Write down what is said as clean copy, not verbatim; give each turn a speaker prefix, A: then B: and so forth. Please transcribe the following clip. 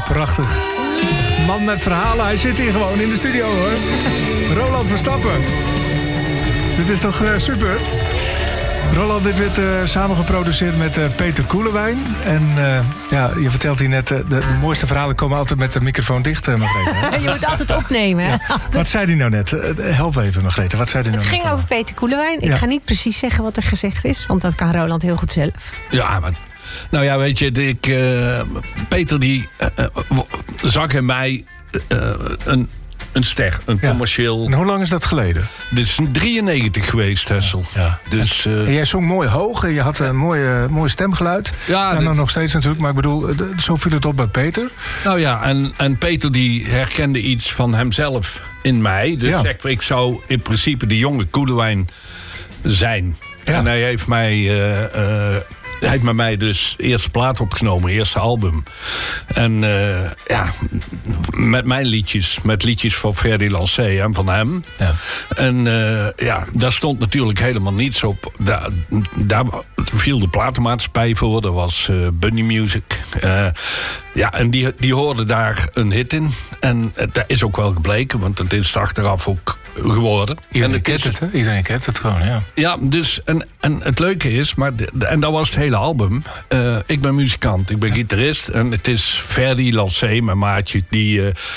A: Prachtig. Man met verhalen, hij zit hier gewoon in de studio, hoor. Roland Verstappen. Dit is toch super? Roland, dit werd samen geproduceerd met Peter Koelewijn. En je vertelt hier net, de mooiste verhalen komen altijd met de microfoon dicht, Margrethe.
B: Je moet altijd opnemen. Hè?
A: Ja. Wat zei hij nou net? Help even, Margrethe. Wat zei hij nou net?
B: Het ging over Peter Koelewijn. Ik ga niet precies zeggen wat er gezegd is, want dat kan Roland heel goed zelf.
C: Ja, maar... Nou ja, weet je, Peter die zag in mij een ster, een commercieel...
A: En hoe lang is dat geleden?
C: Dit is 93 geweest, Hessel. Ja. Dus,
A: en jij zong mooi hoog en je had een mooi stemgeluid. Ja, nog steeds natuurlijk, maar ik bedoel, zo viel het op bij Peter.
C: Nou ja, en Peter die herkende iets van hemzelf in mij. Dus ik zou in principe de jonge Koelewijn zijn. Ja. En hij heeft mij... Hij heeft met mij dus eerste plaat opgenomen, eerste album. En met mijn liedjes, met liedjes van Ferdy Lancé en van hem. Ja. En daar stond natuurlijk helemaal niets op. Daar viel de platenmaatschappij voor, dat was Bunny Music. En die hoorde daar een hit in. En dat is ook wel gebleken, want het is achteraf ook geworden.
A: Iedereen kent het gewoon, ja. Ja,
C: dus, en het leuke is, en dat was het hele album. Ik ben muzikant, ik ben gitarist. En het is Ferdy Lancé, mijn maatje, die